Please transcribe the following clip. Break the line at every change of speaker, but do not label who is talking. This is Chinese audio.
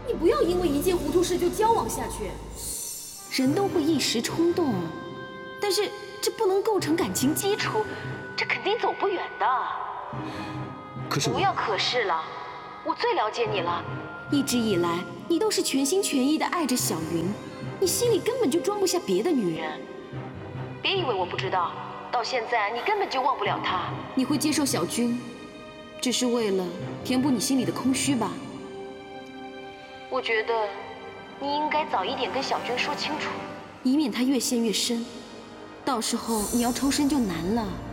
你不要因为一件糊涂事就交往下去。
人都会一时冲动，但是这不能构成感情基础，这肯定走不远的。
可是
不要可是了，我最了解你了。一直以来，你都是全心全意的爱着小云，你心里根本就装不下别的女人。别以为我不知道，到现在你根本就忘不了她。你会接受小军，只是为了填补你心里的空虚吧？我觉得你应该早一点跟小军说清楚，以免他越陷越深，到时候你要抽身就难了。